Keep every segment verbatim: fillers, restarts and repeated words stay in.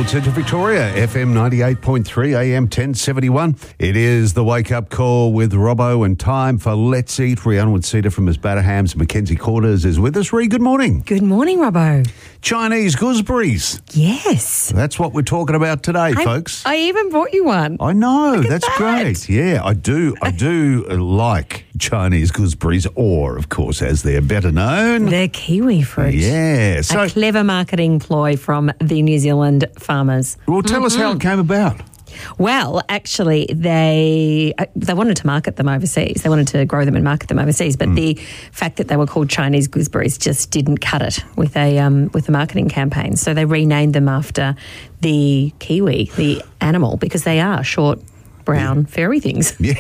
Gold Centre, Victoria, F M ninety-eight point three, A M ten seventy-one. It is the wake-up call with Robbo, and time for Let's Eat. Rihanna Wood-Cedar from Miss Batterhams, Mackenzie Quarters is with us. Ree, good morning. Good morning, Robbo. Chinese gooseberries. Yes. That's what we're talking about today, I, folks. I even brought you one. I know, Look at that's that. great. Yeah, I do. I do like Chinese gooseberries, or, of course, as they're better known, They're kiwi fruit. yeah. So, A clever marketing ploy from the New Zealand farmers. well, tell us how it came about. Well, actually, they uh, they wanted to market them overseas. They wanted to grow them and market them overseas, but mm. the fact that they were called Chinese gooseberries just didn't cut it with a um, with a marketing campaign. So they renamed them after the kiwi, the animal, because they are short, brown, yeah. furry things. Yeah.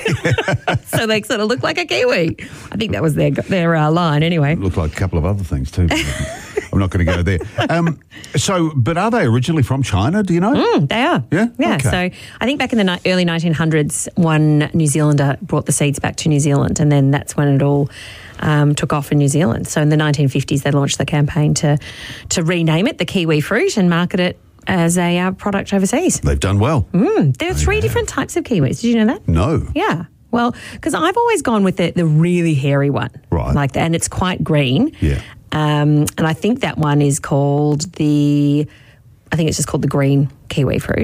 So they sort of look like a kiwi. I think that was their their uh, line anyway. Look like a couple of other things too. I'm not going to go there. Um, so, but are they originally from China? Do you know? Mm, they are. Yeah? Yeah. Okay. So I think back in the ni- early nineteen hundreds, one New Zealander brought the seeds back to New Zealand, and then that's when it all um, took off in New Zealand. So in the nineteen fifties, they launched the campaign to to rename it the kiwi fruit and market it as a uh, product overseas. They've done well. Mm, there are three have. different types of kiwis. Did you know that? No. Yeah. Well, because I've always gone with the, the really hairy one. Right. Like that, and it's quite green. Yeah. Um, and I think that one is called the, I think it's just called the green kiwi fruit.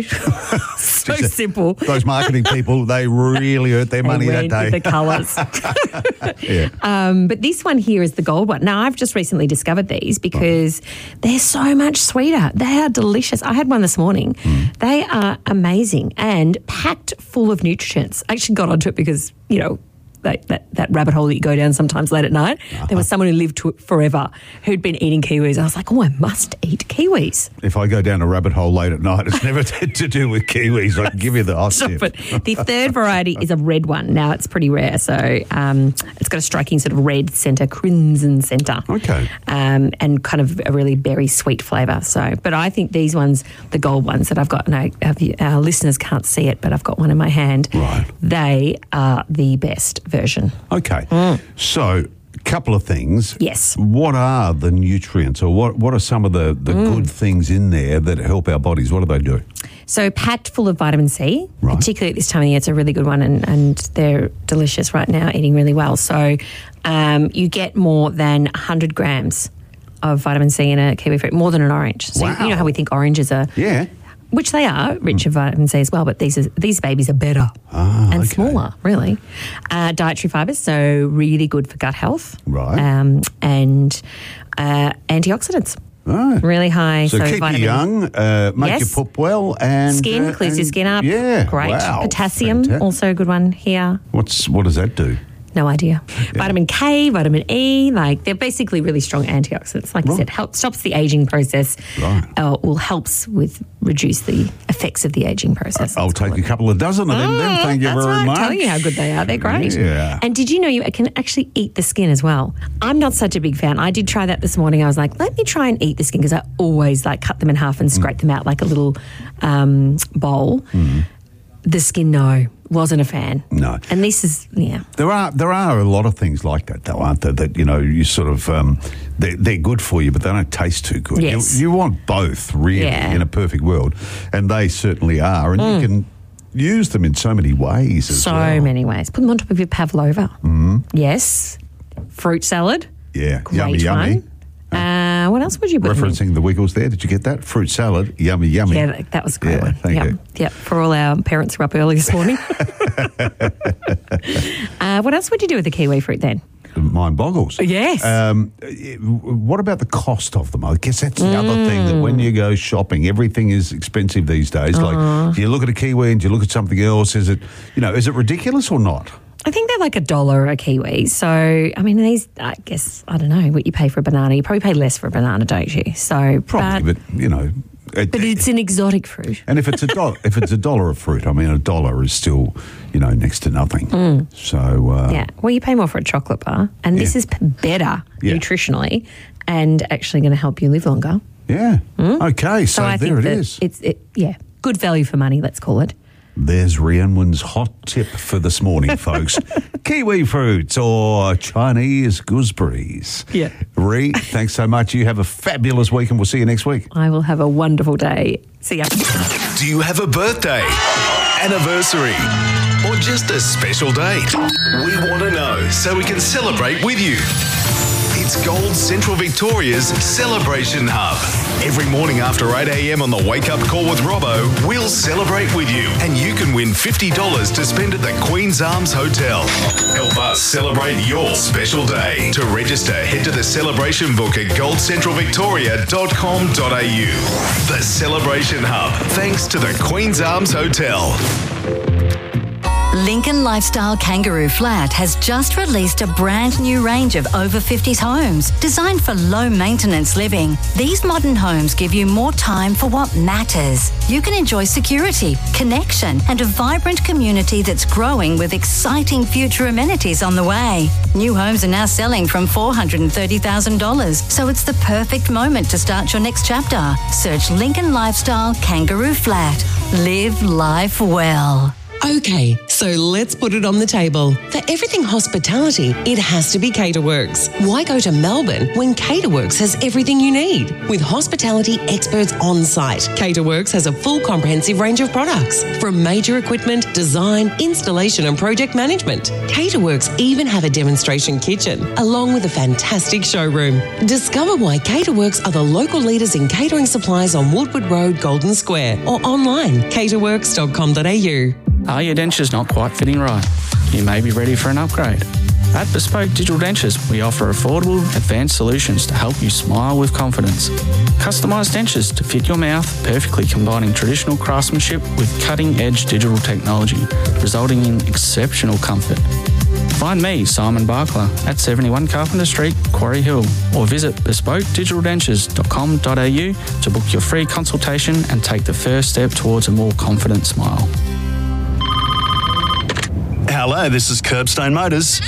So Just a- simple. Those marketing people, they really earned their money They that went day. with the colours. Yeah. um, but this one here is the gold one. Now, I've just recently discovered these because they're so much sweeter. They are delicious. I had one this morning. Mm. They are amazing and packed full of nutrients. I actually got onto it because, you know, That, that, that rabbit hole that you go down sometimes late at night. Uh-huh. There was someone who lived to it forever who'd been eating kiwis. I was like, oh, I must eat kiwis. If I go down a rabbit hole late at night, it's never to do with kiwis. I can give you the hot Stop tip. it. The third variety is a red one. Now, it's pretty rare, so um, it's got a striking sort of red centre, crimson centre. Okay. Um, and kind of a really berry sweet flavour. So, but I think these ones, the gold ones that I've got, no, our listeners can't see it, but I've got one in my hand. Right. They are the best version. Okay. Mm. So, a couple of things. Yes. What are the nutrients, or what, what are some of the, the mm. good things in there that help our bodies? What do they do? So packed full of vitamin C, right. particularly at this time of year. It's a really good one, and, and they're delicious right now, eating really well. So um, you get more than one hundred grams of vitamin C in a kiwi fruit, more than an orange. So wow. you know how we think oranges are... Yeah. Which they are, rich in vitamin C as well, but these are, these babies are better ah, and okay. smaller, really. Uh, dietary fibres, so really good for gut health. Right. Um, and uh, antioxidants. Oh. Really high. So, so keep vitamin. you young, uh, make Yes. you poop well, and Skin, uh, clears and, your skin up. Yeah, Great. wow. Potassium, Fantastic. also a good one here. What's what does that do? No idea. Yeah. Vitamin K, vitamin E, like they're basically really strong antioxidants. Like right. I said, helps stops the aging process. Right. Uh, will helps with reduce the effects of the aging process. I'll take a couple of dozen of them oh, then. Thank you that's very right. much. I'm telling you how good they are. They're great. Yeah. And did you know you can actually eat the skin as well? I'm not such a big fan. I did try that this morning. I was like, let me try and eat the skin because I always like cut them in half and scrape mm. them out like a little um, bowl. Mm. The skin, no. Wasn't a fan. No. And this is, yeah. There are there are a lot of things like that, though, aren't there? That, you know, you sort of, um, they're, they're good for you, but they don't taste too good. Yes. You, you want both, really, yeah. in a perfect world. And they certainly are. And mm. you can use them in so many ways as so well. So many ways. Put them on top of your pavlova. Mm. Yes. Fruit salad. Yeah. Great yummy, yummy. one. Uh, what else would you put Referencing in? the Wiggles there. Did you get that? Fruit salad. Yummy, yummy. Yeah, that, that was a great yeah, one. Thank yep. you. Yep. For all our parents who are up early this morning. uh, what else would you do with the kiwi fruit then? Mind boggles. Yes. Um, what about the cost of them? I guess that's the mm. other thing, that when you go shopping, everything is expensive these days. Uh-huh. Like, do you look at a kiwi and do you look at something else? Is it, you know, is it ridiculous or not? I think they're like a dollar a kiwi. So, I mean, these, I guess, I don't know what you pay for a banana. You probably pay less for a banana, don't you? So, Probably, but, but you know. It, but it's an exotic fruit. And if it's a dollar, if it's a dollar of fruit, I mean, a dollar is still, you know, next to nothing. Mm. So uh, yeah, well, you pay more for a chocolate bar, and yeah. this is better yeah. nutritionally, and actually going to help you live longer. Yeah. Mm? Okay. So, so I there think it that is. It's it, yeah, good value for money. Let's call it. There's Rhiannon's hot tip for this morning, folks. Kiwi fruits or Chinese gooseberries. Yeah. Rhi, thanks so much. You have a fabulous week and we'll see you next week. I will have a wonderful day. See ya. Do you have a birthday, anniversary, or just a special date? We want to know so we can celebrate with you. It's Gold Central Victoria's Celebration Hub. Every morning after eight a.m. on the Wake Up Call with Robbo, we'll celebrate with you and you can win fifty dollars to spend at the Queen's Arms Hotel. Help us celebrate your special day. To register, head to the celebration book at gold central victoria dot com dot a u. The Celebration Hub, thanks to the Queen's Arms Hotel. Lincoln Lifestyle Kangaroo Flat has just released a brand new range of over fifties homes designed for low maintenance living. These modern homes give you more time for what matters. You can enjoy security, connection, and a vibrant community that's growing with exciting future amenities on the way. New homes are now selling from four hundred thirty thousand dollars, so it's the perfect moment to start your next chapter. Search Lincoln Lifestyle Kangaroo Flat. Live life well. Okay, so let's put it on the table. For everything hospitality, it has to be Caterworks. Why go to Melbourne when Caterworks has everything you need? With hospitality experts on site, Caterworks has a full comprehensive range of products, from major equipment, design, installation and project management. Caterworks even have a demonstration kitchen, along with a fantastic showroom. Discover why Caterworks are the local leaders in catering supplies on Woodward Road, Golden Square, or online, caterworks dot com dot a u. Are your dentures not quite fitting right? You may be ready for an upgrade. At Bespoke Digital Dentures, we offer affordable, advanced solutions to help you smile with confidence. Customised dentures to fit your mouth, perfectly combining traditional craftsmanship with cutting-edge digital technology, resulting in exceptional comfort. Find me, Simon Barkler, at seventy-one Carpenter Street, Quarry Hill, or visit bespoke digital dentures dot com dot a u to book your free consultation and take the first step towards a more confident smile. Hello, this is Curbstone Motors.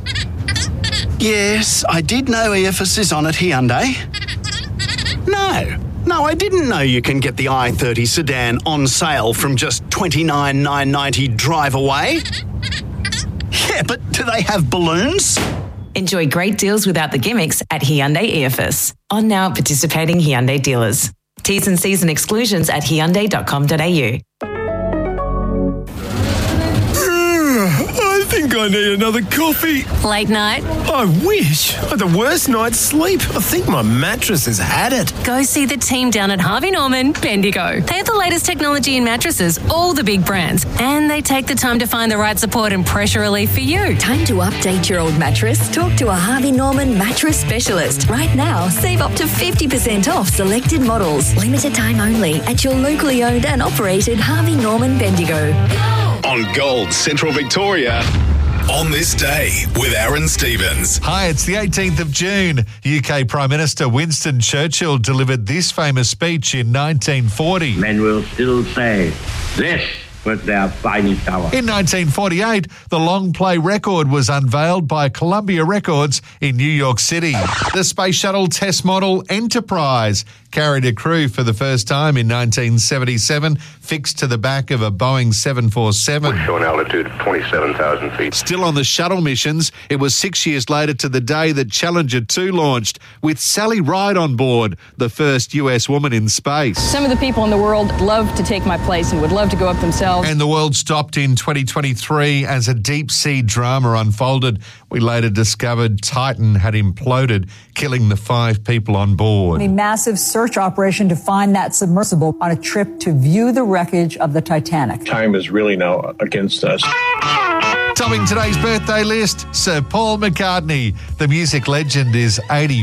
Yes, I did know E F S is on at Hyundai. No, no, I didn't know you can get the i thirty sedan on sale from just twenty-nine thousand nine hundred ninety dollars drive away. Yeah, but do they have balloons? Enjoy great deals without the gimmicks at Hyundai E F S. On now at participating Hyundai dealers. T's and C's and exclusions at hyundai dot com dot a u. I think I need another coffee. Late night? I wish. I had the worst night's sleep. I think my mattress has had it. Go see the team down at Harvey Norman Bendigo. They have the latest technology in mattresses, all the big brands, and they take the time to find the right support and pressure relief for you. Time to update your old mattress? Talk to a Harvey Norman mattress specialist. Right now, save up to fifty percent off selected models. Limited time only at your locally owned and operated Harvey Norman Bendigo. On Gold Central Victoria, on this day with Aaron Stevens. Hi, it's the eighteenth of June. U K Prime Minister Winston Churchill delivered this famous speech in nineteen forty. Men will still say, this was their finest hour. In nineteen forty-eight, the long play record was unveiled by Columbia Records in New York City. The Space Shuttle test model Enterprise carried a crew for the first time in nineteen seventy-seven, fixed to the back of a Boeing seven forty-seven. We're showing altitude of twenty-seven thousand feet. Still on the shuttle missions, it was six years later to the day that Challenger two launched, with Sally Ride on board, the first U S woman in space. Some of the people in the world love to take my place and would love to go up themselves. And the world stopped in twenty twenty-three as a deep-sea drama unfolded. We later discovered Titan had imploded, killing the five people on board. A massive search operation to find that submersible on a trip to view the wreckage of the Titanic. Time is really now against us. Topping today's birthday list, Sir Paul McCartney. The music legend is eighty.